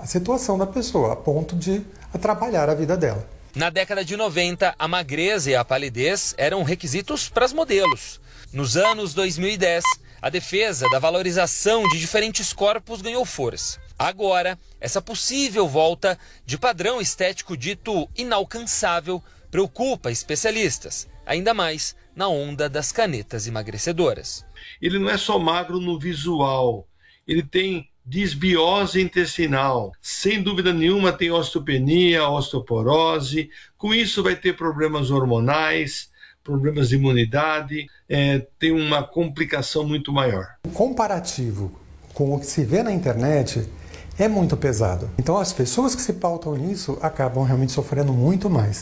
situação da pessoa, a ponto de atrapalhar a vida dela. Na década de 90, a magreza e a palidez eram requisitos para as modelos. Nos anos 2010, a defesa da valorização de diferentes corpos ganhou força. Agora, essa possível volta de padrão estético dito inalcançável preocupa especialistas, ainda mais na onda das canetas emagrecedoras. Ele não é só magro no visual, ele tem disbiose intestinal. Sem dúvida nenhuma tem osteopenia, osteoporose. Com isso vai ter problemas hormonais, problemas de imunidade, tem uma complicação muito maior. O comparativo com o que se vê na internet é muito pesado. Então as pessoas que se pautam nisso acabam realmente sofrendo muito mais.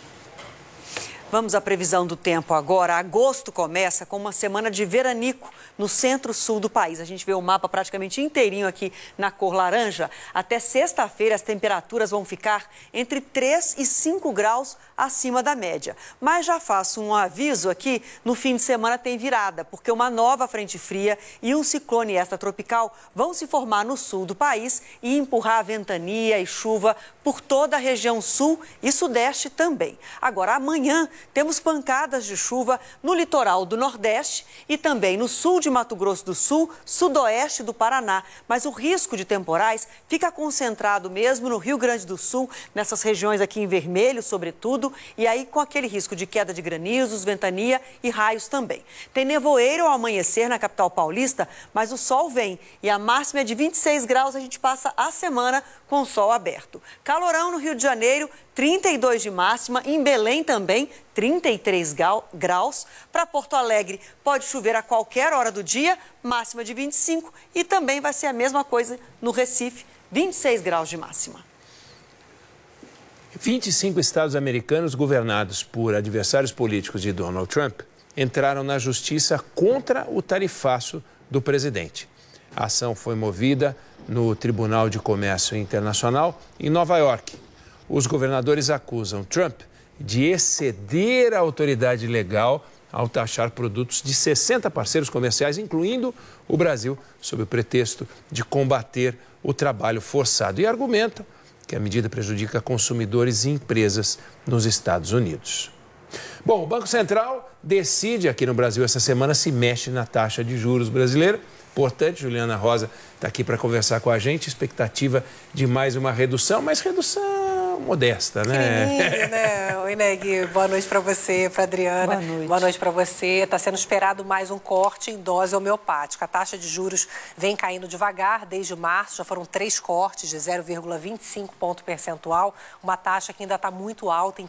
Vamos à previsão do tempo agora. Agosto começa com uma semana de veranico no centro-sul do país. A gente vê o mapa praticamente inteirinho aqui na cor laranja. Até sexta-feira as temperaturas vão ficar entre 3 e 5 graus acima da média. Mas já faço um aviso aqui, no fim de semana tem virada, porque uma nova frente fria e um ciclone extratropical vão se formar no sul do país e empurrar ventania e chuva por toda a região sul e sudeste também. Agora, amanhã, temos pancadas de chuva no litoral do Nordeste e também no sul de Mato Grosso do Sul, sudoeste do Paraná. Mas o risco de temporais fica concentrado mesmo no Rio Grande do Sul, nessas regiões aqui em vermelho, sobretudo, e aí com aquele risco de queda de granizos, ventania e raios também. Tem nevoeiro ao amanhecer na capital paulista, mas o sol vem e a máxima é de 26 graus, a gente passa a semana com o sol aberto. Calorão no Rio de Janeiro, 32 de máxima, em Belém também, 33 graus. Para Porto Alegre, pode chover a qualquer hora do dia, máxima de 25. E também vai ser a mesma coisa no Recife, 26 graus de máxima. 25 estados americanos governados por adversários políticos de Donald Trump entraram na justiça contra o tarifaço do presidente. A ação foi movida no Tribunal de Comércio Internacional em Nova York. Os governadores acusam Trump de exceder a autoridade legal ao taxar produtos de 60 parceiros comerciais, incluindo o Brasil, sob o pretexto de combater o trabalho forçado. E argumentam que a medida prejudica consumidores e empresas nos Estados Unidos. Bom, o Banco Central decide aqui no Brasil essa semana se mexe na taxa de juros brasileira. Importante, Juliana Rosa está aqui para conversar com a gente. Expectativa de mais uma redução, mas redução modesta, né? Né? Oi, Neg, boa noite para você, para Adriana. Boa noite para você. Está sendo esperado mais um corte em dose homeopática. A taxa de juros vem caindo devagar desde março. Já foram 3 cortes de 0,25 ponto percentual. Uma taxa que ainda está muito alta, em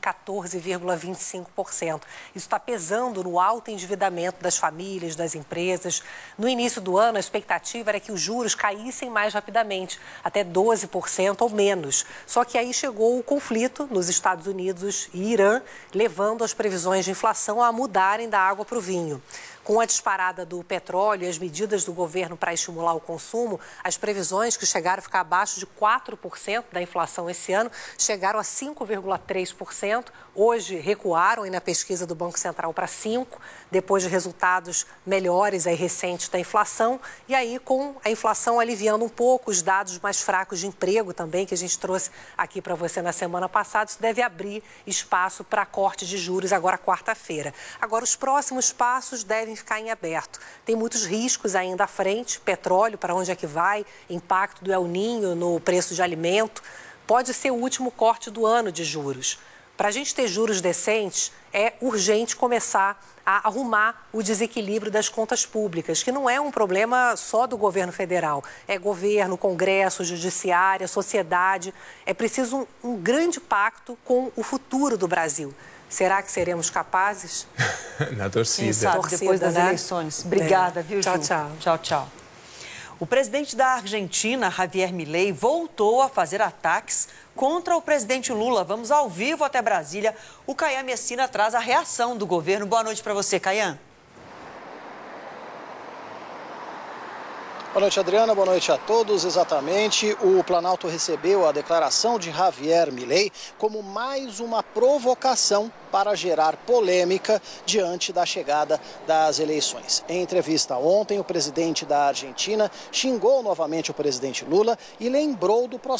14,25%. Isso está pesando no alto endividamento das famílias, das empresas. No início do ano, a expectativa era que os juros caíssem mais rapidamente, até 12% ou menos. Só que aí chegou o conflito nos Estados Unidos e Irã, levando as previsões de inflação a mudarem da água para o vinho. Com a disparada do petróleo e as medidas do governo para estimular o consumo, as previsões que chegaram a ficar abaixo de 4% da inflação esse ano chegaram a 5,3%. Hoje recuaram na pesquisa do Banco Central para 5%, depois de resultados melhores aí, recentes da inflação. E aí, com a inflação aliviando um pouco, os dados mais fracos de emprego também, que a gente trouxe aqui para você na semana passada, isso deve abrir espaço para corte de juros agora quarta-feira. Agora, os próximos passos devem ficar em aberto. Tem muitos riscos ainda à frente, petróleo, para onde é que vai, impacto do El Niño no preço de alimento. Pode ser o último corte do ano de juros. Para a gente ter juros decentes, é urgente começar a arrumar o desequilíbrio das contas públicas, que não é um problema só do governo federal. É governo, Congresso, Judiciária, sociedade. É preciso um grande pacto com o futuro do Brasil. Será que seremos capazes? Na torcida. Quem sabe, depois das eleições. Obrigada, viu, Ju? Tchau, tchau. Tchau, tchau. O presidente da Argentina, Javier Milei, voltou a fazer ataques contra o presidente Lula. Vamos ao vivo até Brasília. O Caian Messina traz a reação do governo. Boa noite para você, Caian. Boa noite, Adriana. Boa noite a todos. Exatamente, o Planalto recebeu a declaração de Javier Milei como mais uma provocação para gerar polêmica diante da chegada das eleições. Em entrevista ontem, o presidente da Argentina xingou novamente o presidente Lula e lembrou do processo